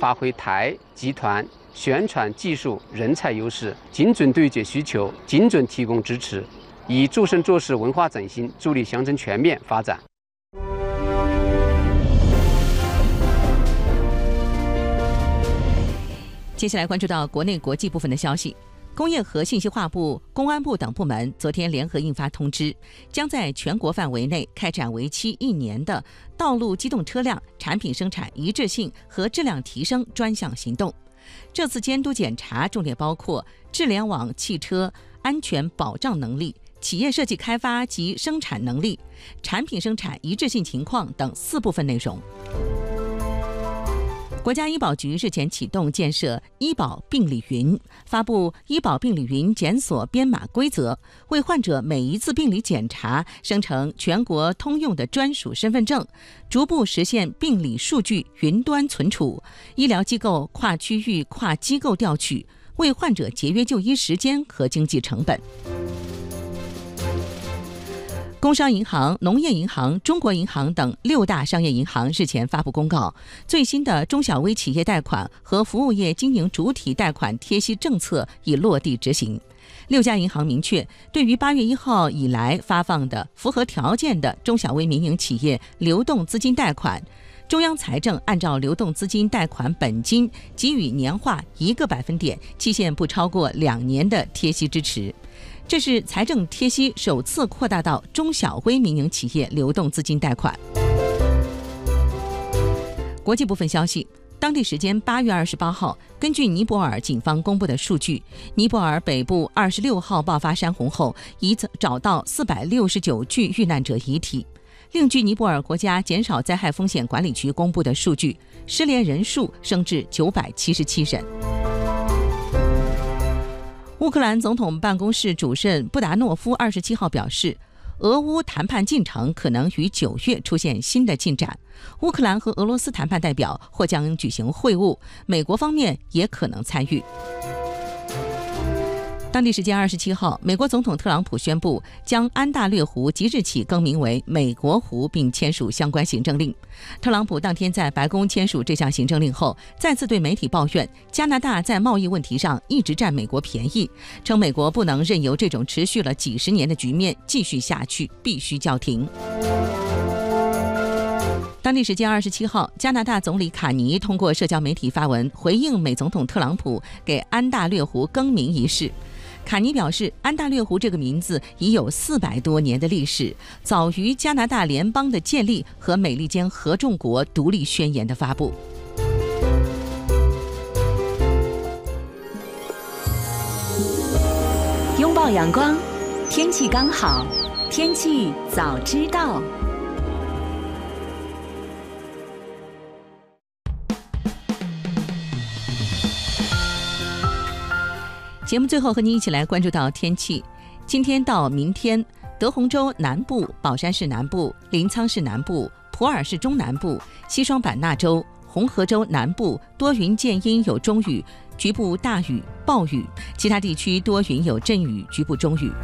发挥台集团宣传技术人才优势，精准对接需求，精准提供支持，以筑身做事文化振兴，助力乡镇全面发展。 接下来关注到国内国际部分的消息。工业和信息化部、公安部等部门昨天联合印发通知，将在全国范围内开展为期1年的道路机动车辆产品生产一致性和质量提升专项行动。这次监督检查重点包括智联网汽车安全保障能力、企业设计开发及生产能力、产品生产一致性情况等4部分内容。国家医保局日前启动建设医保病理云，发布医保病理云检索编码规则，为患者每一次病理检查生成全国通用的专属身份证，逐步实现病理数据云端存储，医疗机构跨区域、跨机构调取，为患者节约就医时间和经济成本。工商银行、农业银行、中国银行等6大商业银行日前发布公告，最新的中小微企业贷款和服务业经营主体贷款贴息政策已落地执行。6家银行明确，对于8月1号以来发放的符合条件的中小微民营企业流动资金贷款，中央财政按照流动资金贷款本金给予年化1个百分点，期限不超过2年的贴息支持。这是财政贴息首次扩大到中小微民营企业流动资金贷款。国际部分消息，当地时间8月28号，根据尼泊尔警方公布的数据，尼泊尔北部26号爆发山洪后，已找到469具遇难者遗体。另据尼泊尔国家减少灾害风险管理局公布的数据，失联人数升至977人。乌克兰总统办公室主任布达诺夫27号表示，俄乌谈判进程可能于9月出现新的进展。乌克兰和俄罗斯谈判代表或将举行会晤，美国方面也可能参与。当地时间27号，美国总统特朗普宣布将安大略湖即日起更名为美国湖，并签署相关行政令。特朗普当天在白宫签署这项行政令后，再次对媒体抱怨加拿大在贸易问题上一直占美国便宜，称美国不能任由这种持续了几十年的局面继续下去，必须叫停。当地时间27号，加拿大总理卡尼通过社交媒体发文回应美总统特朗普给安大略湖更名一事。卡尼表示，安大略湖这个名字已有400多年的历史，早于加拿大联邦的建立和美利坚合众国独立宣言的发布。 拥抱阳光，天气刚好，天气早知道。 节目最后和您一起来关注到天气。今天到明天，德宏州南部、宝山市南部、临沧市南部、普洱市中南部、西双版纳州、红河州南部多云见阴有中雨，局部大雨暴雨，其他地区多云有阵雨，局部中雨。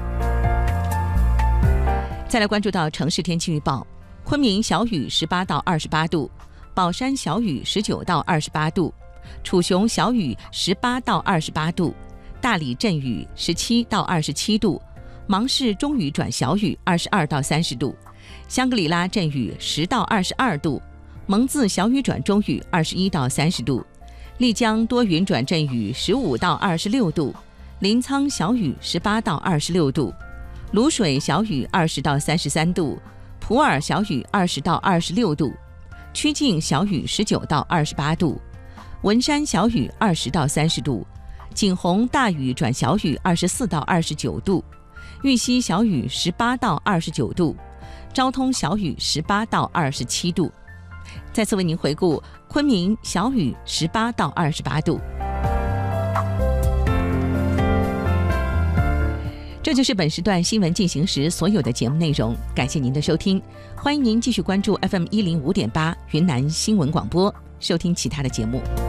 再来关注到城市天气预报，昆明小雨18到28度，宝山小雨19到28度，楚雄小雨18到28度，大理阵雨17到27度，芒市中雨转小雨22到30度，香格里拉阵雨10到22度，蒙自小雨转中雨21到30度，丽江多云转阵雨15到26度，临沧小雨18到26度，卤水小雨20到33度，普洱小雨20到26度，曲靖小雨19到28度，文山小雨20到30度，景洪大雨转小雨24到29度，玉溪小雨18到29度，昭通小雨18到27度。再次为您回顾，昆明小雨18到28度。这就是本时段新闻进行时所有的节目内容，感谢您的收听，欢迎您继续关注 FM105.8 云南新闻广播，收听其他的节目。